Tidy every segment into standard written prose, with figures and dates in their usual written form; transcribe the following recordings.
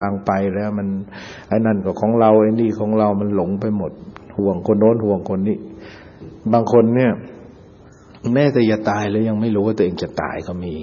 ทางไปแล้วมันไอ้นั่นก็ของเราไอ้นี่ของเรามันหลงไปหมดห่วงคนโน้นห่วงคนนี้บางคนเนี่ยแม้แต่จะตายแล้วยังไม่รู้ว่าตัวเองจะตายก็มี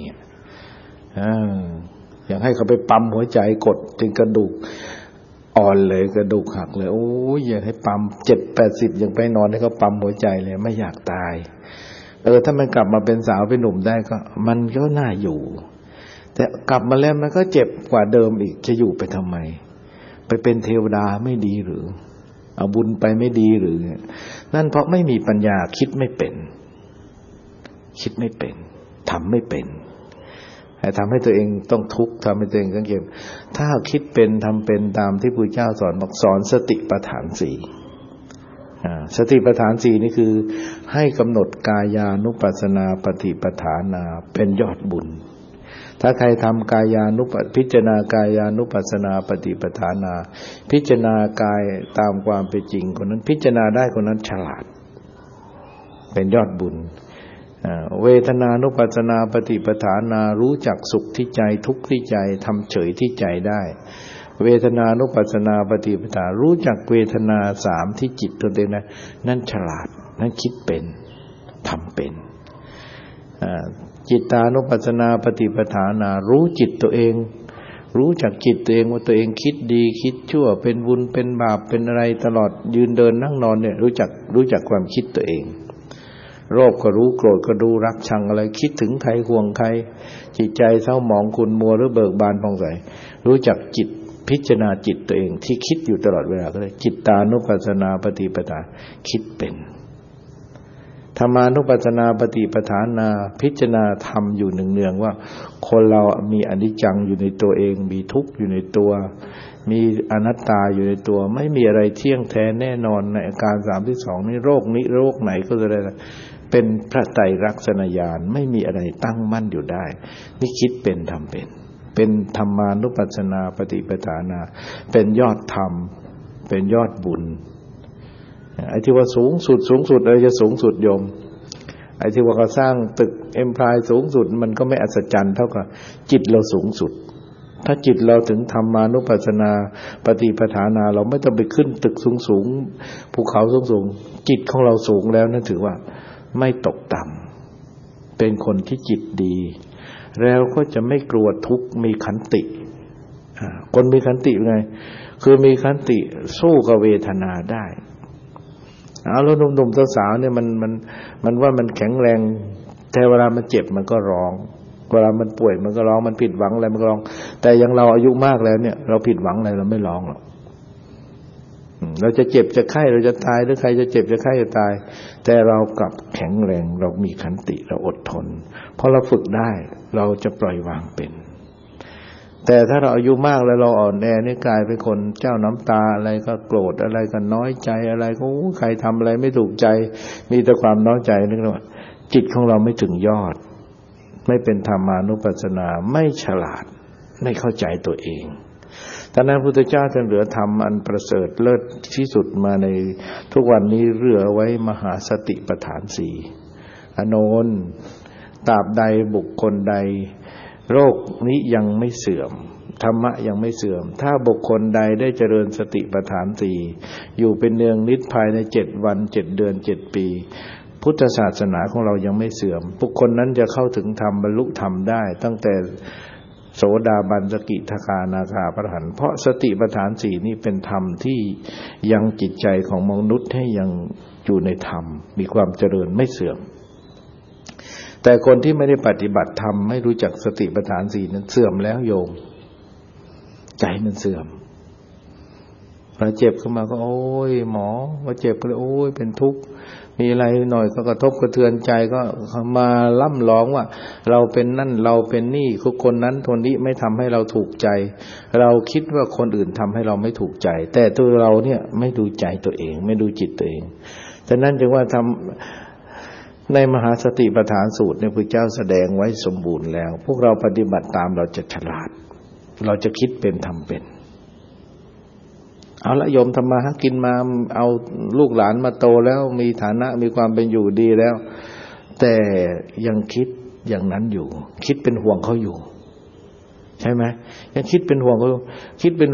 อยากให้เขาไปปั๊มหัวใจกดจนกระดูกอ่อนเลยกระดูกหักเลยโอ้ยอยากให้ปั๊ม70-80ยังไปนอนให้เขาปั๊มหัวใจเลยไม่อยากตายถ้ามันกลับมาเป็นสาวเป็นหนุ่มได้ก็มันก็น่าอยู่แต่กลับมาแล้วมันก็เจ็บกว่าเดิมอีกจะอยู่ไปทำไมไปเป็นเทวดาไม่ดีหรือเอาบุญไปไม่ดีหรือนั่นเพราะไม่มีปัญญาคิดไม่เป็นทำไม่เป็นทำให้ตัวเองต้องทุกข์ทำให้ตัวเองต้องเก็บถ้าคิดเป็นทำเป็นตามที่พระพุทธเจ้าสอนบอกสอนสติปัฏฐาน4สติปัฏฐาน4นี่คือให้กำหนดกายานุปัสสนาปฏิปทานาเป็นยอดบุญถ้าใครทำกายานุพิจารณากายานุปัสสนาปฏิปทานาพิจารณากายตามความเป็นจริงคนนั้นพิจารณาได้คนนั้นฉลาดเป็นยอดบุญเวทนานุปัสสนาปฏิปทานารู้จักสุขที่ใจทุกข์ที่ใจทำเฉยที่ใจได้เวทนานุปัสสนาปฏิปทารู้จักเวทนา3ที่จิตตัวเองนั่นฉลาดนั่นคิดเป็นทำเป็นจิตตานุปัสสนาปฏิปทานารู้จิตตัวเองรู้จักจิตตัวเองว่าตัวเองคิดดีคิดชั่วเป็นบุญเป็นบาปเป็นอะไรตลอดยืนเดินนั่งนอนเนี่ยรู้จักความคิดตัวเองโลภก็รู้โกรธก็รู้รักชังอะไรคิดถึงใครห่วงใครจิตใจเศร้าหมองขุ่นมัวหรือเบิกบานผ่องใสรู้จักจิตพิจารณาจิตตัวเองที่คิดอยู่ตลอดเวลาก็เลยจิตตานุปัสสนาปฏิปทาคิดเป็นธรรมานุปัสสนาปฏิปทานาพิจารณาธรรมอยู่เนืองๆว่าคนเรามีอนิจจังอยู่ในตัวเองมีทุกข์อยู่ในตัวมีอนัตตาอยู่ในตัวไม่มีอะไรเที่ยงแท้แน่นอนในอาการ32นี้โรคนี้โรคไหนก็จะได้เป็นพระไตรลักษณญาณไม่มีอะไรตั้งมั่นอยู่ได้นี่คิดเป็นทำเป็นธรรมานุปัสสนาปฏิปทานาเป็นยอดธรรมเป็นยอดบุญไอ้ที่ว่าสูงสุดอะไรจะสูงสุดโยมไอ้ที่ว่าเขาสร้างตึกเอ็มไพร์สูงสุดมันก็ไม่อัศจรรย์เท่ากับจิตเราสูงสุดถ้าจิตเราถึงธรรมานุปัสสนาปฏิปทานาเราไม่ต้องไปขึ้นตึกสูงภูเขาสูงจิตของเราสูงแล้วนั่นถือว่าไม่ตกต่ำเป็นคนที่จิตดีแล้วก็จะไม่กลัวทุกข์มีขันติคนมีขันติไงคือมีขันติสู้กับเวทนาได้แล้วหนุ่มๆสาวๆเนี่ยมันว่ามันแข็งแรงแต่เวลามันเจ็บมันก็ร้องเวลามันป่วยมันก็ร้องมันผิดหวังอะไรมันก็ร้องแต่อย่างเราอายุมากแล้วเนี่ยเราผิดหวังอะไรเราไม่ร้องหรอกเราจะเจ็บจะไข้เราจะตายหรือใครจะเจ็บจะไข้จะตายแต่เรากลับแข็งแรงเรามีขันติเราอดทนเพราะเราฝึกได้เราจะปล่อยวางเป็นแต่ถ้าเราอายุมากแล้วเราอ่อนแอนี่กลายเป็นคนเจ้าน้ำตาอะไรก็โกรธอะไรก็น้อยใจอะไรก็ใครทำอะไรไม่ถูกใจมีแต่ความน้อยใจนึกว่าจิตของเราไม่ถึงยอดไม่เป็นธรรมานุปัสสนาไม่ฉลาดไม่เข้าใจตัวเองท่านนั้นพุทธเจ้าท่านเหลือธรรมอันประเสริฐเลิศที่สุดมาในทุกวันนี้เหลือไว้มหาสติปัฏฐาน4อโนนตราบใดบุคคลใดโรคนี้ยังไม่เสื่อมธรรมะยังไม่เสื่อมถ้าบุคคลใดได้เจริญสติปัฏฐาน4อยู่เป็นเนืองนิดภายใน7 วัน7 เดือน7 ปีพุทธศาสนาของเรายังไม่เสื่อมบุคคลนั้นจะเข้าถึงธรรมบรรลุธรรมได้ตั้งแต่โสดาบันสกิทาคานาคาพระอรหันต์เพราะสติปัฏฐาน4นี้เป็นธรรมที่ยังจิตใจของมนุษย์ให้ยังอยู่ในธรรมมีความเจริญไม่เสื่อมแต่คนที่ไม่ได้ปฏิบัติธรรมไม่รู้จักสติปัฏฐาน4นั้นเสื่อมแล้วโยมใจมันเสื่อมพอเจ็บขึ้นมาก็โอ้ยหมอว่าเจ็บก็เลยโอ้ยเป็นทุกข์มีอะไรหน่อยก็กระทบกระเทือนใจก็มาล่ำร้องว่าเราเป็นนั่นเราเป็นนี่คนนั้นคนนี้ไม่ทำให้เราถูกใจเราคิดว่าคนอื่นทำให้เราไม่ถูกใจแต่ตัวเราเนี่ยไม่ดูใจตัวเองไม่ดูจิตตัวเองฉะนั้นจึงว่าในมหาสติปัฏฐานสูตรเนี่ยพระเจ้าแสดงไว้สมบูรณ์แล้วพวกเราปฏิบัติตามเราจะฉลาดเราจะคิดเป็นทำเป็นเอาละโยมทำมาหากินมาเอาลูกหลานมาโตแล้วมีฐานะมีความเป็นอยู่ดีแล้วแต่ยังคิดอย่างนั้นอยู่คิดเป็นห่วงเขาอยู่ใช่ไหมยังคิดเป็นห่วงเขาคิดเป็น